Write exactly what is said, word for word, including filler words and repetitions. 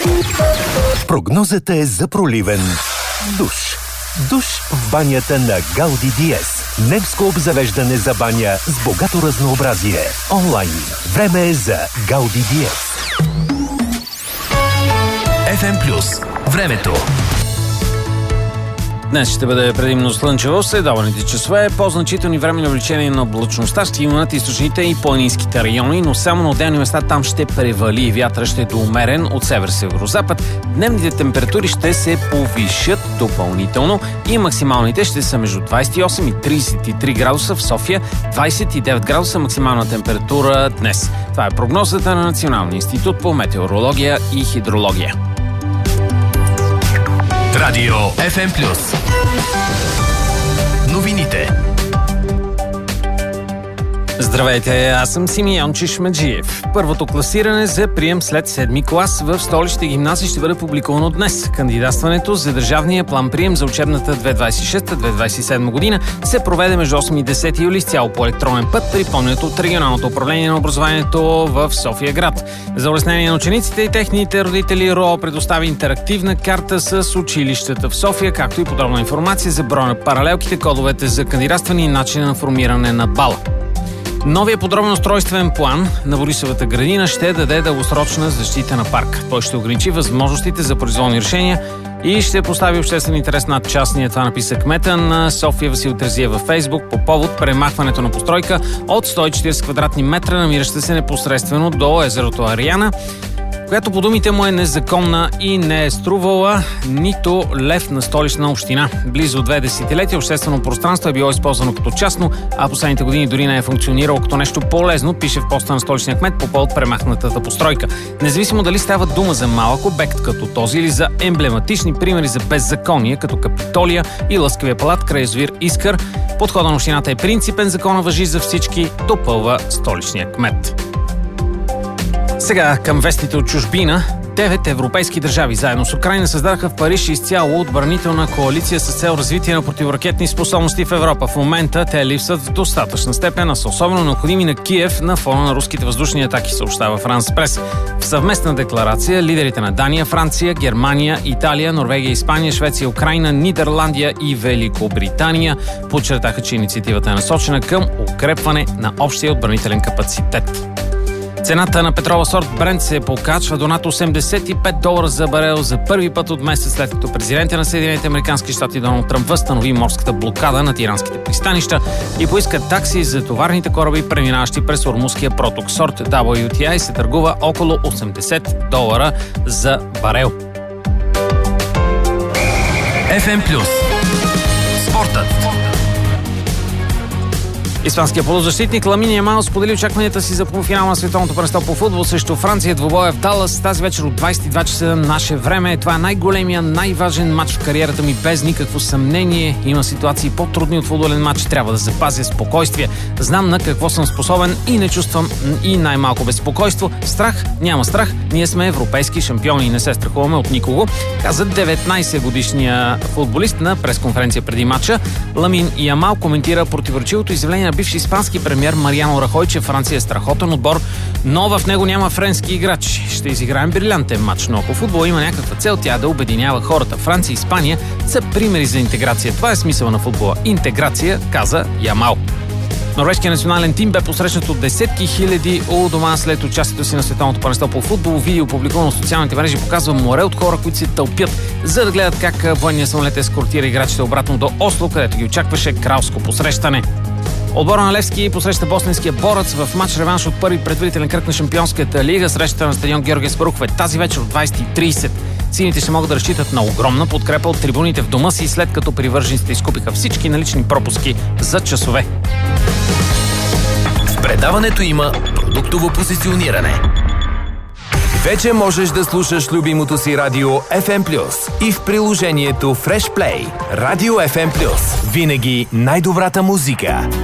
Прогнозата е за проливен душ. Душ в банята на Гауди Диез. Немско обзавеждане за баня с богато разнообразие. Онлайн. Време е за Гауди Диез. еф ем Плюс. Времето. Днес ще бъде предимно слънчево, следобедните часове, по-значителни времени увеличения на облачността ще има над източните и планинските райони, но само на отделни места там ще превали. Вятъра ще е умерен от север-северозапад. Дневните температури ще се повишат допълнително и максималните ще са между двадесет и осем и тридесет и три градуса в София, двадесет и девет градуса максимална температура днес. Това е прогнозата на Националния институт по метеорология и хидрология. Радио еф ем Плюс. Новините. Здравейте, аз съм Симеон Чишмеджиев. Първото класиране за прием след седми клас в столичните гимназии ще бъде публикувано днес. Кандидатстването за държавния план прием за учебната две хиляди двадесет и шеста - две хиляди двадесет и седма година се проведе между осми и десети юли изцяло по електронен път, припомнят от Регионалното управление на образованието в София град. За улеснение на учениците и техните родители РОО предостави интерактивна карта с училищата в София, както и подробна информация за броя на паралелките, кодовете за кандидатстване и начина на формиране на бала. Новия подробен устройствен план на Борисовата градина ще даде дългосрочна защита на парк. Той ще ограничи възможностите за произволни решения и ще постави обществен интерес над частния. Това написа кмета на София Васил Терзиев във Фейсбук по повод премахването на постройка от сто и четиридесет квадратни метра, намираща се непосредствено до езерото Ариана, която по думите му е незаконна и не е струвала нито лев на Столична община. Близо две десетилетия обществено пространство е било използвано като частно, а последните години дори не е функционирало като нещо полезно, пише в поста на столичния кмет по повод премахнатата постройка. Независимо дали става дума за малък обект като този или за емблематични примери за беззаконие, като Капитолия и Лъскавия палат край язовир Искър, подходът на общината е принципен, закона важи за всички, допълва столичния кмет. Сега към вестите от чужбина. Девет европейски държави заедно с Украйна създадаха в Париж изцяло отбранителна коалиция с цел развитие на противоракетни способности в Европа. В момента те липсват в достатъчна степен, а са особено необходими на Киев на фона на руските въздушни атаки, съобщава Франс Прес. В съвместна декларация лидерите на Дания, Франция, Германия, Италия, Норвегия, Испания, Швеция, Украйна, Нидерландия и Великобритания подчертаха, че инициативата е насочена към укрепване на общия отбранителен капацитет. Цената на петрола сорт Брент се покачва до над осемдесет и пет долара за барел за първи път от месец, след като президентът на Съединените американски щати Доналд Тръмп възстанови морската блокада на иранските пристанища и поиска такси за товарните кораби, преминаващи през Ормузския проток. Сорт дабъл ю ти ай се търгува около осемдесет долара за барел. еф ем Плюс. Спортът. Испанският полузащитник Ламин Ямал сподели очакванията си за полуфинал на световното първенство по футбол срещу Франция. Двубоя в Далас тази вечер от двадесет и два часа наше време. Това е най-големия, най-важен матч в кариерата ми, без никакво съмнение. Има ситуации по-трудни от футболен матч. Трябва да запазя спокойствие. Знам на какво съм способен и не чувствам и най-малко безпокойство. Страх? Няма страх. Ние сме европейски шампиони и не се страхуваме от никого, каза деветнадесетгодишния футболист на пресконференция преди матча. Ламин Ямал коментира противоречивото изявление на бивши испански премиер Мариано Рахой, че Франция е страхотен отбор, но в него няма френски играчи. Ще изиграем брилянтен матч, но ако футбол има някаква цел, тя да обединява хората. Франция и Испания са примери за интеграция. Това е смисъл на футбола. Интеграция, каза Ямал. Норвежкият национален тим бе посрещнат от десетки хиляди у дома след участието си на световното първенство по футбол. Видео, публикувано в социалните мрежи, показва море от хора, които се тълпят, за да гледат как военният самолет ескортира играчите обратно до Осло, където ги очакваше кралско посрещане. Отбора на Левски посреща босненския Борец в матч реванш от първи предварителен кръг на Шампионската лига. Срещата на стадион Георги Аспарухов е тази вечер от двадесет и тридесет. Сините ще могат да разчитат на огромна подкрепа от трибуните в дома си, след като привържениците изкупиха всички налични пропуски за часове. В предаването има продуктово позициониране. Вече можеш да слушаш любимото си радио еф ем Плюс и в приложението Fresh Play. Радио еф ем Плюс. Винаги най-добрата музика.